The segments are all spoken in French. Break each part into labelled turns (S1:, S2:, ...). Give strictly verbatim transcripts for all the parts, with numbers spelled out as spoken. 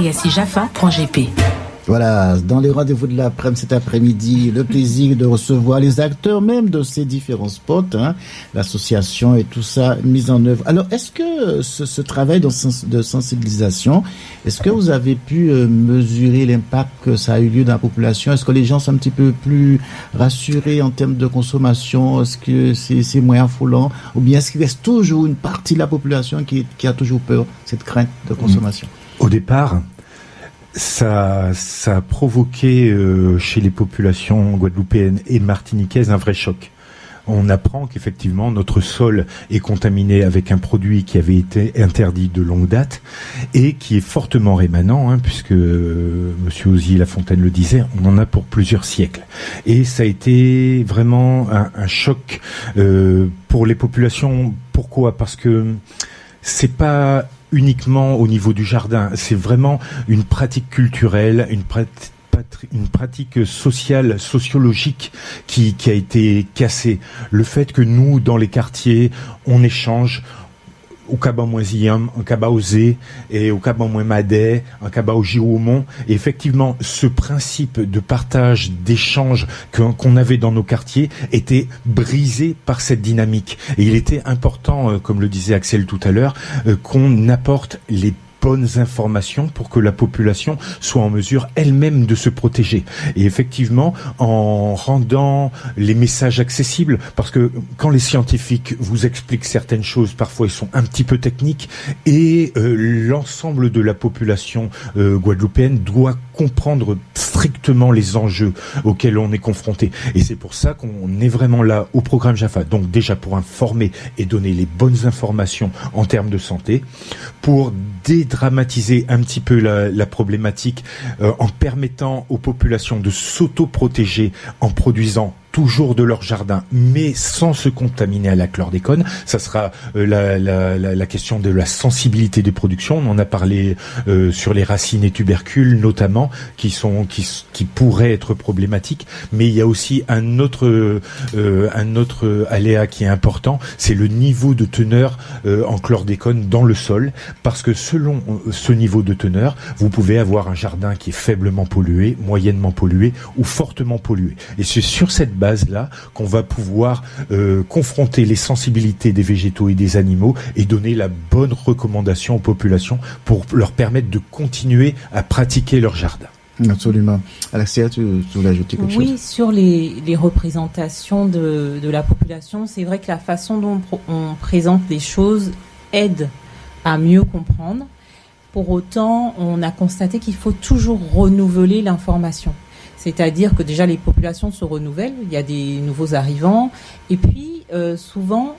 S1: Yassi Jaffa, trois G P.
S2: Voilà, dans les rendez-vous de l'après-midi cet après-midi, le plaisir de recevoir les acteurs même de ces différents spots, hein, l'association et tout ça mis en œuvre. Alors, est-ce que ce, ce travail de, sens- de sensibilisation, est-ce que vous avez pu euh, mesurer l'impact que ça a eu lieu dans la population? Est-ce que les gens sont un petit peu plus rassurés en termes de consommation? Est-ce que c'est, c'est moins affolant? Ou bien est-ce qu'il reste toujours une partie de la population qui, qui a toujours peur, cette crainte de consommation?
S3: Au départ, Ça, ça a provoqué euh, chez les populations guadeloupéennes et martiniquaises un vrai choc. On apprend qu'effectivement notre sol est contaminé avec un produit qui avait été interdit de longue date et qui est fortement rémanent, hein, puisque euh, Monsieur Osier Lafontaine le disait, on en a pour plusieurs siècles. Et ça a été vraiment un, un choc euh, pour les populations. Pourquoi ? Parce que c'est pas uniquement au niveau du jardin, c'est vraiment une pratique culturelle, une pratique une pratique sociale, sociologique qui, qui a été cassée. Le fait que nous, dans les quartiers, on échange au Kaba Moisillum, en Kaba Osé, et au Kaba Moimadé, en Kaba au Giroumont. Et effectivement, ce principe de partage, d'échange que, qu'on avait dans nos quartiers était brisé par cette dynamique. Et il était important, euh, comme le disait Axel tout à l'heure, euh, qu'on apporte les bonnes informations pour que la population soit en mesure elle-même de se protéger. Et effectivement, en rendant les messages accessibles, parce que quand les scientifiques vous expliquent certaines choses, parfois ils sont un petit peu techniques, et euh, l'ensemble de la population euh, guadeloupéenne doit comprendre strictement les enjeux auxquels on est confronté. Et c'est pour ça qu'on est vraiment là au programme Jaffa. Donc déjà pour informer et donner les bonnes informations en termes de santé, pour dédramatiser un petit peu la, la problématique euh, en permettant aux populations de s'auto-protéger en produisant toujours de leur jardin, mais sans se contaminer à la chlordécone. Ça sera euh, la, la, la, la question de la sensibilité des productions. On en a parlé euh, sur les racines et tubercules notamment, qui sont qui, qui pourraient être problématiques. Mais il y a aussi un autre euh, un autre aléa qui est important, c'est le niveau de teneur euh, en chlordécone dans le sol, parce que selon ce niveau de teneur, vous pouvez avoir un jardin qui est faiblement pollué, moyennement pollué ou fortement pollué. Et c'est sur cette base-là qu'on va pouvoir euh, confronter les sensibilités des végétaux et des animaux et donner la bonne recommandation aux populations pour leur permettre de continuer à pratiquer leur jardin.
S2: Absolument. Alexia, tu, tu voulais ajouter quelque
S4: oui,
S2: chose?
S4: Oui, sur les, les représentations de, de la population, c'est vrai que la façon dont on présente les choses aide à mieux comprendre. Pour autant, on a constaté qu'il faut toujours renouveler l'information. C'est-à-dire que déjà les populations se renouvellent, il y a des nouveaux arrivants, et puis euh, souvent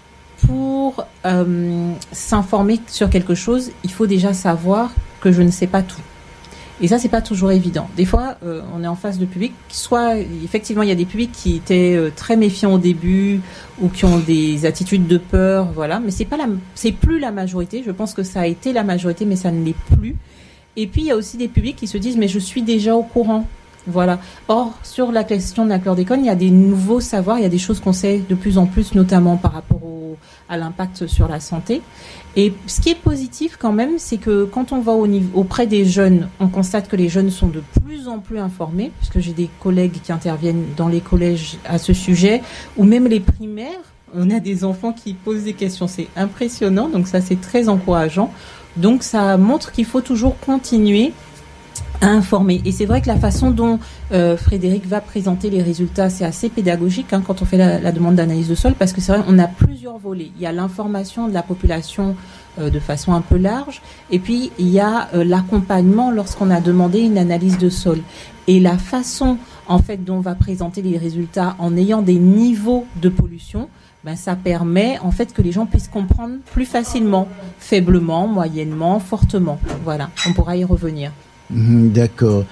S4: pour euh, s'informer sur quelque chose, il faut déjà savoir que je ne sais pas tout. Et ça, c'est pas toujours évident. Des fois, euh, on est en face de publics, soit effectivement il y a des publics qui étaient euh, très méfiants au début ou qui ont des attitudes de peur, voilà. Mais c'est pas la, c'est plus la majorité. Je pense que ça a été la majorité, mais ça ne l'est plus. Et puis il y a aussi des publics qui se disent mais je suis déjà au courant. Voilà. Or, sur la question de la chlordécone, il y a des nouveaux savoirs, il y a des choses qu'on sait de plus en plus, notamment par rapport au, à l'impact sur la santé. Et ce qui est positif quand même, c'est que quand on va au niveau, auprès des jeunes, on constate que les jeunes sont de plus en plus informés, puisque j'ai des collègues qui interviennent dans les collèges à ce sujet, ou même les primaires. On a des enfants qui posent des questions, c'est impressionnant, donc ça c'est très encourageant. Donc ça montre qu'il faut toujours continuer à informer. Et c'est vrai que la façon dont euh, Frédéric va présenter les résultats, c'est assez pédagogique hein, quand on fait la, la demande d'analyse de sol, parce que c'est vrai, on a plusieurs volets. Il y a l'information de la population euh, de façon un peu large, et puis il y a euh, l'accompagnement lorsqu'on a demandé une analyse de sol. Et la façon en fait dont on va présenter les résultats en ayant des niveaux de pollution, ben, ça permet en fait que les gens puissent comprendre plus facilement, faiblement, moyennement, fortement. Voilà, on pourra y revenir.
S2: D'accord.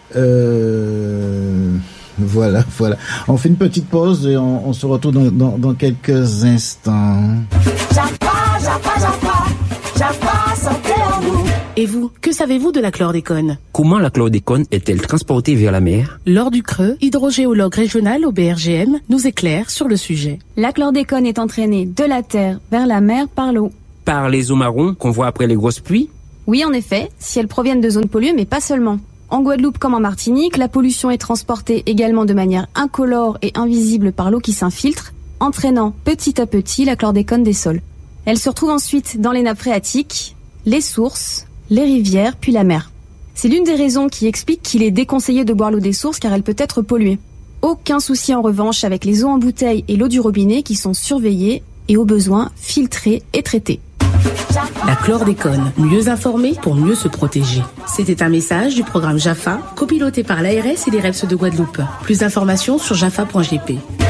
S2: Euh, voilà, voilà. On fait une petite pause et on, on se retrouve dans, dans, dans quelques instants.
S5: Jaffa, Jaffa, Jaffa, Jaffa, santé en nous.
S1: Et vous, que savez-vous de la chlordécone?
S6: Comment la chlordécone est-elle transportée vers la mer?
S1: Laure Ducreux, hydrogéologue régional au B R G M, nous éclaire sur le sujet.
S7: La chlordécone est entraînée de la terre vers la mer par l'eau.
S6: Par les eaux marrons qu'on voit après les grosses pluies?
S7: Oui, en effet, si elles proviennent de zones polluées, mais pas seulement. En Guadeloupe comme en Martinique, la pollution est transportée également de manière incolore et invisible par l'eau qui s'infiltre, entraînant petit à petit la chlordécone des sols. Elle se retrouve ensuite dans les nappes phréatiques, les sources, les rivières, puis la mer. C'est l'une des raisons qui explique qu'il est déconseillé de boire l'eau des sources car elle peut être polluée. Aucun souci en revanche avec les eaux en bouteille et l'eau du robinet qui sont surveillées et au besoin filtrées et traitées.
S1: La chlordécone, mieux informée pour mieux se protéger. C'était un message du programme Jaffa, copiloté par l'A R S et les R E P S de Guadeloupe. Plus d'informations sur jaffa point g p.